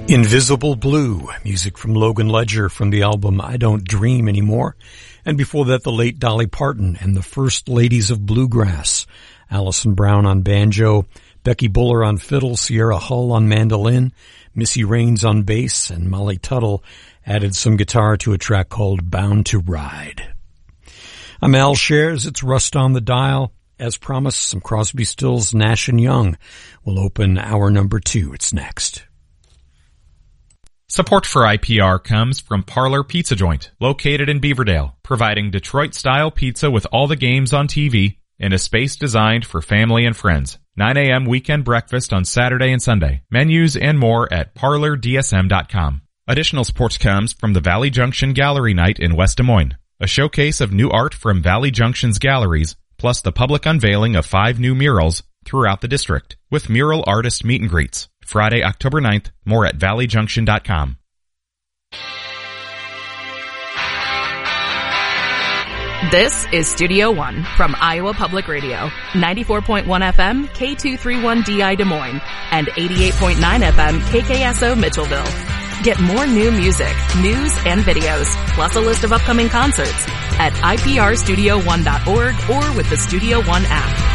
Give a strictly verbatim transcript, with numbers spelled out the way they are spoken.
Invisible Blue, music from Logan Ledger from the album I Don't Dream Anymore. And before that, the late Dolly Parton and the First Ladies of Bluegrass. Alison Brown on banjo, Becky Buller on fiddle, Sierra Hull on mandolin, Missy Raines on bass, and Molly Tuttle added some guitar to a track called Bound to Ride. I'm Al Shares, it's Rust on the Dial. As promised, some Crosby, Stills, Nash and Young will open hour number two. It's next. Support for I P R comes from Parlor Pizza Joint, located in Beaverdale, providing Detroit-style pizza with all the games on T V in a space designed for family and friends. nine a.m. weekend breakfast on Saturday and Sunday. Menus and more at parlor d s m dot com. Additional support comes from the Valley Junction Gallery Night in West Des Moines, a showcase of new art from Valley Junction's galleries, plus the public unveiling of five new murals throughout the district, with mural artist meet and greets. Friday, October ninth, more at valley junction dot com. This is Studio One from Iowa Public Radio, ninety-four point one F M, K two thirty-one D I Des Moines, and eighty-eight point nine F M, K K S O Mitchellville. Get more new music, news, and videos, plus a list of upcoming concerts at I P R studio one dot org or with the Studio One app.